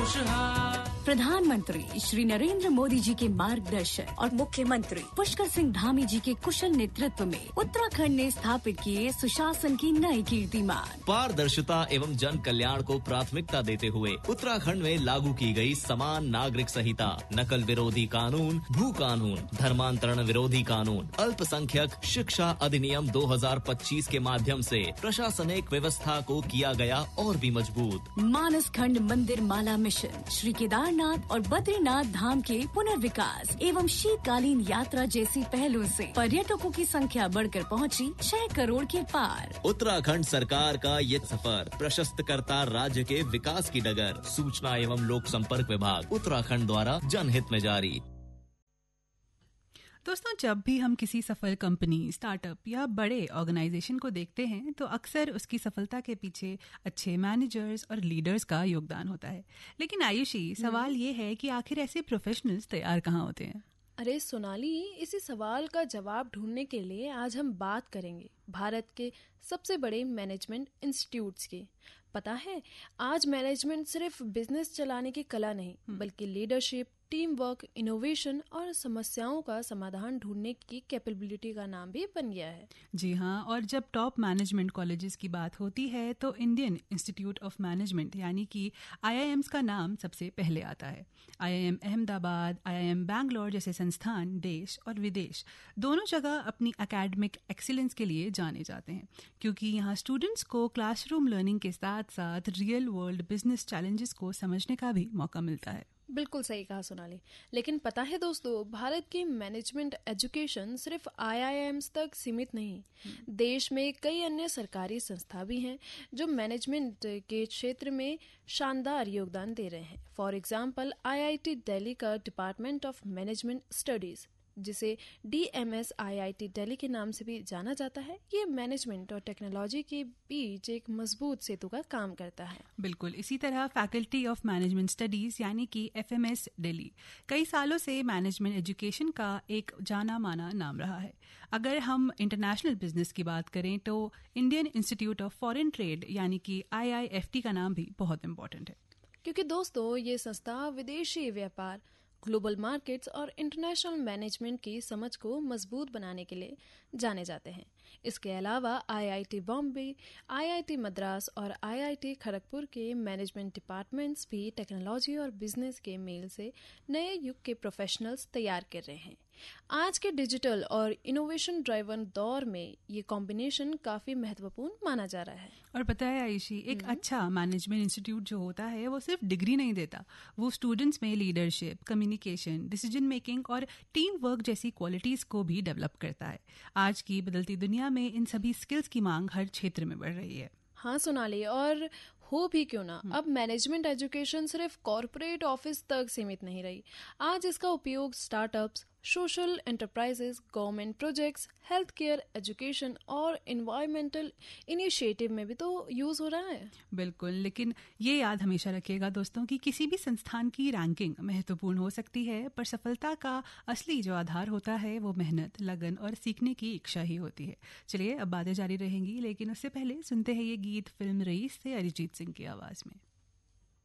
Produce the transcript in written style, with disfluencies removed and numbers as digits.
खुशहाल। प्रधानमंत्री श्री नरेंद्र मोदी जी के मार्गदर्शन और मुख्यमंत्री पुष्कर सिंह धामी जी के कुशल नेतृत्व में उत्तराखंड ने स्थापित किए सुशासन की नई कीर्तिमान। पारदर्शिता एवं जन कल्याण को प्राथमिकता देते हुए उत्तराखंड में लागू की गई समान नागरिक संहिता, नकल विरोधी कानून, भू कानून, धर्मांतरण विरोधी कानून, अल्पसंख्यक शिक्षा अधिनियम 2025 के माध्यम से प्रशासनिक व्यवस्था को किया गया और भी मजबूत। मानस खंड मंदिर माला मिशन, श्री केदारनाथ और बद्रीनाथ धाम के पुनर्विकास एवं शीतकालीन यात्रा जैसी पहलों से पर्यटकों की संख्या बढ़कर पहुंची 6 करोड़ के पार। उत्तराखंड सरकार का ये सफर प्रशस्त करता राज्य के विकास की डगर। सूचना एवं लोक संपर्क विभाग उत्तराखंड द्वारा जनहित में जारी। दोस्तों, जब भी हम किसी सफल कंपनी, स्टार्टअप या बड़े ऑर्गेनाइजेशन को देखते हैं तो अक्सर उसकी सफलता के पीछे अच्छे मैनेजर्स और लीडर्स का योगदान होता है। लेकिन आयुषी, सवाल ये है कि आखिर ऐसे प्रोफेशनल्स तैयार कहाँ होते हैं? अरे सोनाली, इसी सवाल का जवाब ढूंढने के लिए आज हम बात करेंगे भारत के सबसे बड़े मैनेजमेंट इंस्टीट्यूट्स की। पता है, आज मैनेजमेंट सिर्फ बिजनेस चलाने की कला नहीं, बल्कि लीडरशिप, टीम वर्क, इनोवेशन और समस्याओं का समाधान ढूंढने की कैपेबिलिटी का नाम भी बन गया है। जी हाँ, और जब टॉप मैनेजमेंट कॉलेजेस की बात होती है तो इंडियन इंस्टीट्यूट ऑफ मैनेजमेंट यानी कि IIMs का नाम सबसे पहले आता है। IIM अहमदाबाद, IIM बैंगलोर जैसे संस्थान देश और विदेश दोनों जगह अपनी एकेडमिक एक्सीलेंस के लिए जाने जाते हैं, क्योंकि यहाँ स्टूडेंट्स को क्लासरूम लर्निंग के साथ साथ रियल वर्ल्ड बिजनेस चैलेंजेस को समझने का भी मौका मिलता है। बिल्कुल सही कहा सोनाली। लेकिन पता है दोस्तों, भारत की मैनेजमेंट एजुकेशन सिर्फ IIMs तक सीमित नहीं। देश में कई अन्य सरकारी संस्था भी हैं जो मैनेजमेंट के क्षेत्र में शानदार योगदान दे रहे हैं। फॉर एग्जाम्पल, IIT दिल्ली का डिपार्टमेंट ऑफ मैनेजमेंट स्टडीज, जिसे DMS IIT दिल्ली के नाम से भी जाना जाता है, ये मैनेजमेंट और टेक्नोलॉजी के बीच एक मजबूत सेतु का काम करता है। बिल्कुल इसी तरह फैकल्टी ऑफ मैनेजमेंट स्टडीज यानी कि FMS दिल्ली कई सालों से मैनेजमेंट एजुकेशन का एक जाना माना नाम रहा है। अगर हम इंटरनेशनल बिजनेस की बात करें तो Indian institute of foreign trade यानी कि IIFT का नाम भी बहुत इंपॉर्टेंट है, क्योंकि दोस्तों ये संस्था विदेशी व्यापार, ग्लोबल मार्केट्स और इंटरनेशनल मैनेजमेंट की समझ को मजबूत बनाने के लिए जाने जाते हैं। इसके अलावा IIT बॉम्बे, IIT मद्रास और IIT खड़गपुर के मैनेजमेंट डिपार्टमेंट्स भी टेक्नोलॉजी और बिजनेस के मेल से नए युग के प्रोफेशनल्स तैयार कर रहे हैं। आज के डिजिटल और इनोवेशन ड्राइवन दौर में ये कॉम्बिनेशन काफी महत्वपूर्ण माना जा रहा है। और पता है आयुषी, एक अच्छा मैनेजमेंट इंस्टीट्यूट जो होता है वो सिर्फ डिग्री नहीं देता, वो स्टूडेंट्स में लीडरशिप, कम्युनिकेशन, डिसीजन मेकिंग और टीम वर्क जैसी क्वालिटीज को भी डेवलप करता है। आज की बदलती दुनिया में इन सभी स्किल्स की मांग हर क्षेत्र में बढ़ रही है। हाँ सोनाली, और हो भी क्यों ना, अब मैनेजमेंट एजुकेशन सिर्फ कॉर्पोरेट ऑफिस तक सीमित नहीं रही। आज इसका उपयोग startups, social enterprises, government projects, health care, education और एनवायरमेंटल इनिशिएटिव में भी तो यूज हो रहा है। बिल्कुल, लेकिन ये याद हमेशा रखिएगा दोस्तों कि किसी भी संस्थान की रैंकिंग महत्वपूर्ण हो सकती है, पर सफलता का असली जो आधार होता है वो मेहनत, लगन और सीखने की इच्छा ही होती है। चलिए अब बातें जारी रहेंगी, लेकिन उससे पहले सुनते हैं ये गीत फिल्म रईस से अरिजीत सिंह की आवाज में।